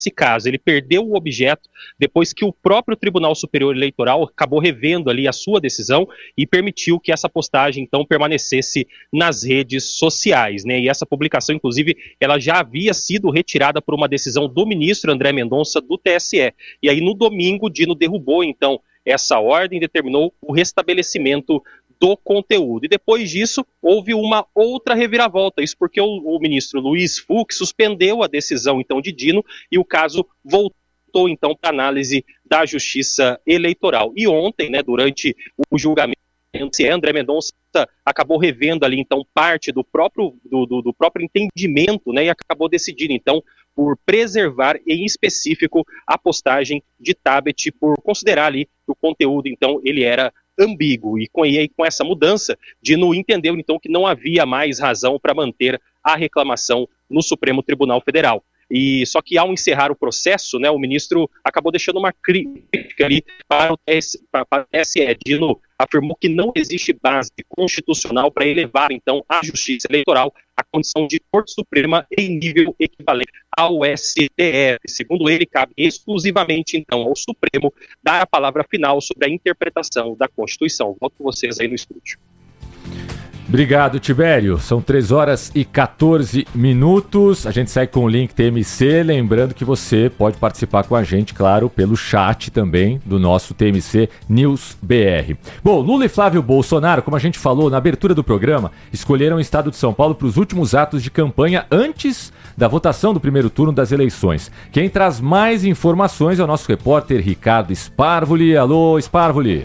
caso, ele perdeu o objeto depois que o próprio Tribunal Superior Eleitoral acabou revendo ali a sua decisão e permitiu que essa postagem, então, permanecesse nas redes sociais, né? E essa publicação, inclusive, ela já havia sido retirada por uma decisão do ministro André Mendonça do TSE. E aí, no domingo, o Dino derrubou, então, essa ordem e determinou o restabelecimento do conteúdo. E depois disso, houve uma outra reviravolta. Isso porque o ministro Luiz Fux suspendeu a decisão, então, de Dino e o caso voltou, então, para análise da Justiça Eleitoral. E ontem, né, durante o julgamento, André Mendonça acabou revendo ali, então, parte do próprio entendimento, né, e acabou decidindo, então, por preservar, em específico, a postagem de Tabet, por considerar ali que o conteúdo, então, ele era ambíguo. E com essa mudança, Dino entendeu, então, que não havia mais razão para manter a reclamação no Supremo Tribunal Federal. E só que ao encerrar o processo, né, o ministro acabou deixando uma crítica ali para o TSE. Dino afirmou que não existe base constitucional para elevar, então, a Justiça Eleitoral à condição de Corte Suprema em nível equivalente ao STF. Segundo ele, cabe exclusivamente, então, ao Supremo dar a palavra final sobre a interpretação da Constituição. Volto com vocês aí no estúdio. Obrigado, Tibério. São 3h14. A gente segue com o link TMC. Lembrando que você pode participar com a gente, claro, pelo chat também do nosso TMC News BR. Bom, Lula e Flávio Bolsonaro, como a gente falou na abertura do programa, escolheram o estado de São Paulo para os últimos atos de campanha antes da votação do primeiro turno das eleições. Quem traz mais informações é o nosso repórter Ricardo Sparvoli. Alô, Sparvoli.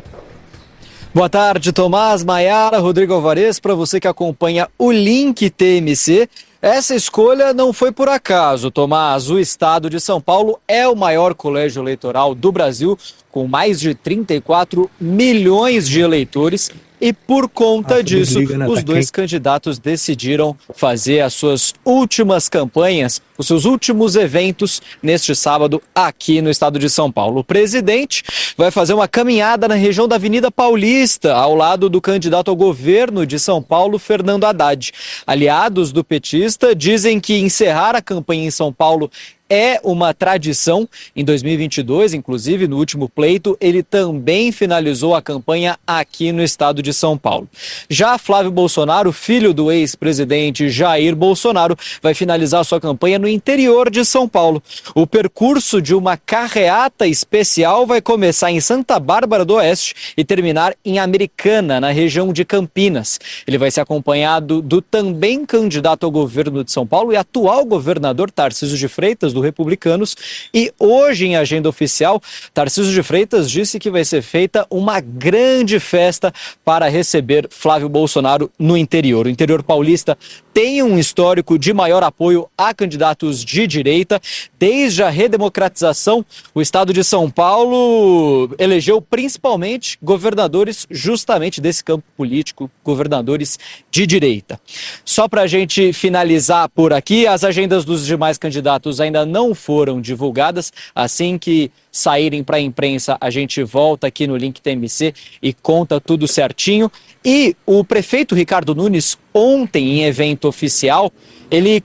Boa tarde, Tomás, Maiara, Rodrigo Alvarez, para você que acompanha o link TMC. Essa escolha não foi por acaso, Tomás. O estado de São Paulo é o maior colégio eleitoral do Brasil, com mais de 34 milhões de eleitores. E por conta disso, os dois candidatos decidiram fazer as suas últimas campanhas, os seus últimos eventos neste sábado aqui no estado de São Paulo. O presidente vai fazer uma caminhada na região da Avenida Paulista, ao lado do candidato ao governo de São Paulo, Fernando Haddad. Aliados do petista dizem que encerrar a campanha em São Paulo é uma tradição. Em 2022, inclusive, no último pleito, ele também finalizou a campanha aqui no estado de São Paulo. Já Flávio Bolsonaro, filho do ex-presidente Jair Bolsonaro, vai finalizar sua campanha no interior de São Paulo. O percurso de uma carreata especial vai começar em Santa Bárbara do Oeste e terminar em Americana, na região de Campinas. Ele vai ser acompanhado do também candidato ao governo de São Paulo e atual governador Tarcísio de Freitas, do Republicanos, e hoje em agenda oficial, Tarcísio de Freitas disse que vai ser feita uma grande festa para receber Flávio Bolsonaro no interior. O interior paulista tem um histórico de maior apoio a candidatos de direita. Desde a redemocratização, o estado de São Paulo elegeu principalmente governadores justamente desse campo político, governadores de direita. Só para a gente finalizar por aqui, as agendas dos demais candidatos ainda não foram divulgadas. Assim que saírem para a imprensa, a gente volta aqui no link TMC e conta tudo certinho. E o prefeito Ricardo Nunes, ontem em evento oficial, ele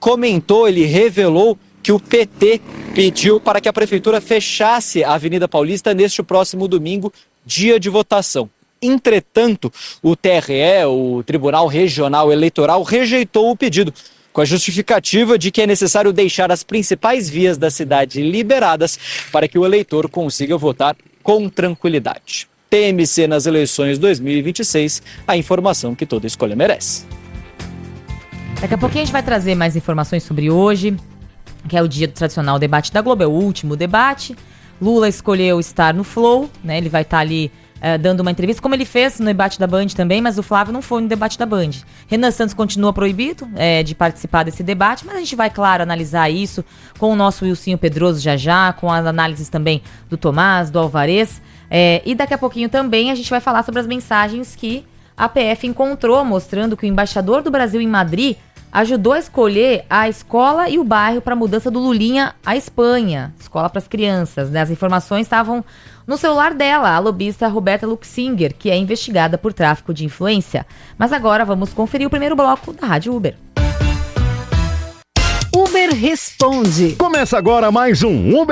revelou que o PT pediu para que a prefeitura fechasse a Avenida Paulista neste próximo domingo, dia de votação. Entretanto, o TRE, o Tribunal Regional Eleitoral, rejeitou o pedido, com a justificativa de que é necessário deixar as principais vias da cidade liberadas para que o eleitor consiga votar com tranquilidade. TMC nas eleições 2026, a informação que toda escolha merece. Daqui a pouquinho a gente vai trazer mais informações sobre hoje, que é o dia do tradicional debate da Globo, é o último debate. Lula escolheu estar no Flow, né? Ele vai estar ali dando uma entrevista, como ele fez no debate da Band também, mas o Flávio não foi no debate da Band. Renan Santos continua proibido de participar desse debate, mas a gente vai, claro, analisar isso com o nosso Wilsinho Pedroso já, com as análises também do Tomás, do Alvarez, e daqui a pouquinho também a gente vai falar sobre as mensagens que a PF encontrou, mostrando que o embaixador do Brasil em Madrid ajudou a escolher a escola e o bairro para a mudança do Lulinha à Espanha, escola para as crianças, né? As informações estavam no celular dela, a lobista Roberta Luxinger, que é investigada por tráfico de influência. Mas agora vamos conferir o primeiro bloco da Rádio Uber. O Uber Responde. Começa agora mais um Uber